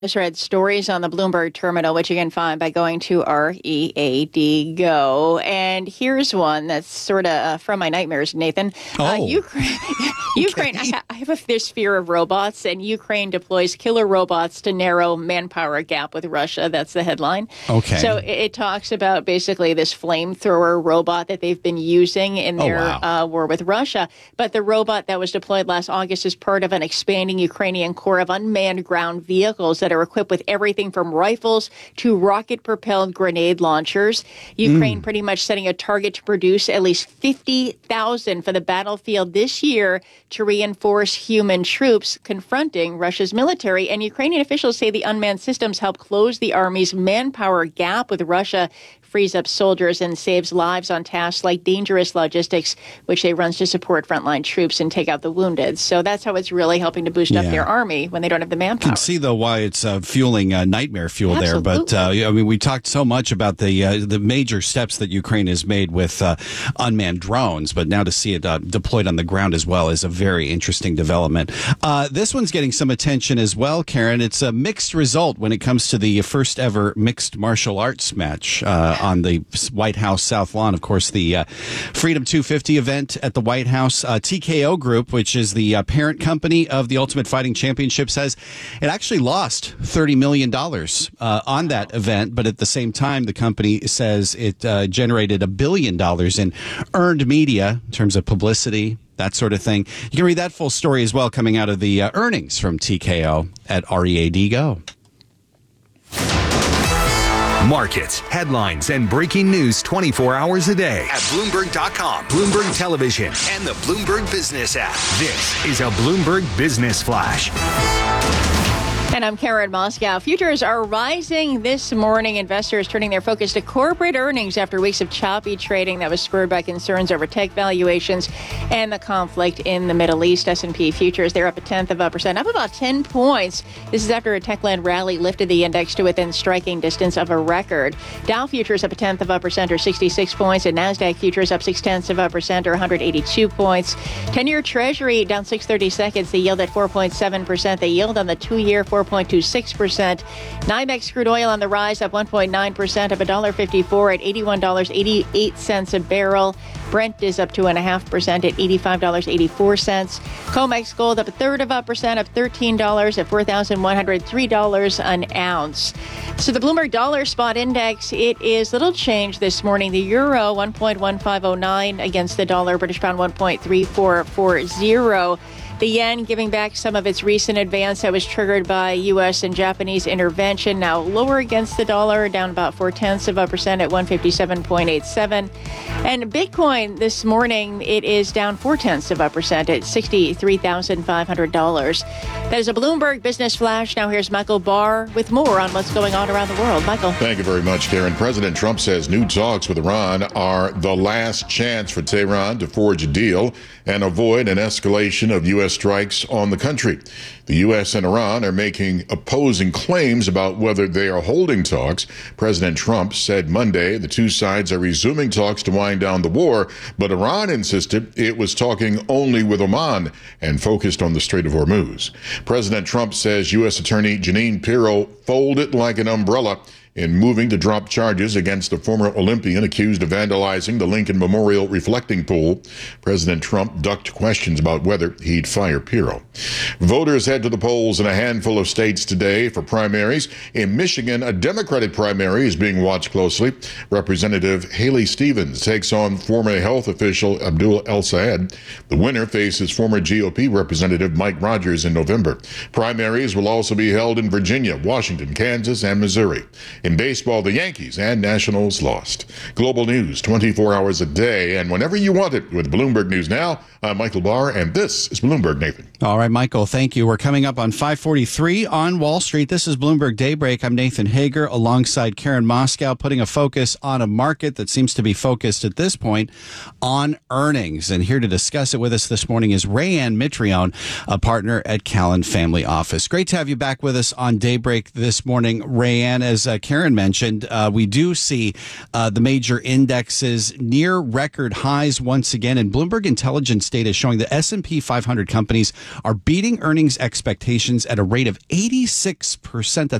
Just read stories on the Bloomberg terminal, which you can find by going to READ Go. And here's one that's sort of from my nightmares, Nathan. Ukraine. I have this fear of robots, and Ukraine deploys killer robots to narrow manpower gap with Russia. That's the headline. Okay. So it talks about basically this flamethrower robot that they've been using in their war with Russia. But the robot that was deployed last August is part of an expanding Ukrainian corps of unmanned ground vehicles that are equipped with everything from rifles to rocket-propelled grenade launchers. Ukraine pretty much setting a target to produce at least 50,000 for the battlefield this year to reinforce human troops confronting Russia's military. And Ukrainian officials say the unmanned systems help close the army's manpower gap with Russia, frees up soldiers and saves lives on tasks like dangerous logistics, which they runs to support frontline troops and take out the wounded. So that's how it's really helping to boost up their army when they don't have the manpower. You can see, though, why it's fueling nightmare fuel Absolutely. there. But, we talked so much about the major steps that Ukraine has made with unmanned drones, but now to see it deployed on the ground as well is a very interesting development. This one's getting some attention as well, Karen. It's a mixed result when it comes to the first ever mixed martial arts match on the White House South Lawn. Of course, the Freedom 250 event at the White House. TKO Group, which is the parent company of the Ultimate Fighting Championship, says it actually lost $30 million on that event. But at the same time, the company says it generated $1 billion in earned media in terms of publicity, that sort of thing. You can read that full story as well coming out of the earnings from TKO at READ Go. Markets, headlines, and breaking news 24 hours a day at Bloomberg.com, Bloomberg Television, and the Bloomberg Business app. This is a Bloomberg Business Flash. And I'm Karen Moscow. Futures are rising this morning. Investors turning their focus to corporate earnings after weeks of choppy trading that was spurred by concerns over tech valuations and the conflict in the Middle East. S&P futures, they're up 0.1%, up about 10 points. This is after a tech-led rally lifted the index to within striking distance of a record. Dow futures up 0.1% or 66 points, and NASDAQ futures up 0.6% or 182 points. 10-year Treasury down 6/32, the yield at 4.7%. The yield on the 2-year 4.26%. NYMEX crude oil on the rise, up 1.9%, up $1.54 at $81.88 a barrel. Brent is up 2.5% at $85.84. COMEX gold up 1/3%, up $13 at $4,103 an ounce. So the Bloomberg Dollar Spot Index, it is little change this morning. The euro 1.1509 against the dollar, British pound 1.3440. The yen giving back some of its recent advance that was triggered by U.S. and Japanese intervention, now lower against the dollar, down about 0.4% at 157.87. And Bitcoin this morning, it is down 0.4% at $63,500. That is a Bloomberg Business Flash. Now here's Michael Barr with more on what's going on around the world. Michael. Thank you very much, Karen. President Trump says new talks with Iran are the last chance for Tehran to forge a deal and avoid an escalation of U.S. strikes on the country. The U.S. and Iran are making opposing claims about whether they are holding talks. President Trump said Monday the two sides are resuming talks to wind down the war, but Iran insisted it was talking only with Oman and focused on the Strait of Hormuz. President Trump says U.S. Attorney Jeanine Pirro folded like an umbrella in moving to drop charges against the former Olympian accused of vandalizing the Lincoln Memorial reflecting pool. President Trump ducked questions about whether he'd fire Pirro. Voters head to the polls in a handful of states today for primaries. In Michigan, a Democratic primary is being watched closely. Representative Haley Stevens takes on former health official Abdul El Sayed. The winner faces former GOP Representative Mike Rogers in November. Primaries will also be held in Virginia, Washington, Kansas, and Missouri. In baseball, the Yankees and Nationals lost. Global news 24 hours a day and whenever you want it with Bloomberg News Now. I'm Michael Barr, and this is Bloomberg, Nathan. All right, Michael, thank you. We're coming up on 5:43 on Wall Street. This is Bloomberg Daybreak. I'm Nathan Hager alongside Karen Moscow, putting a focus on a market that seems to be focused at this point on earnings. And here to discuss it with us this morning is Rayanne Mitrione, a partner at Callan Family Office. Great to have you back with us on Daybreak this morning, Rayanne. As Karen mentioned, we do see the major indexes near record highs once again, and Bloomberg Intelligence data is showing the S&P 500 companies are beating earnings expectations at a rate of 86%.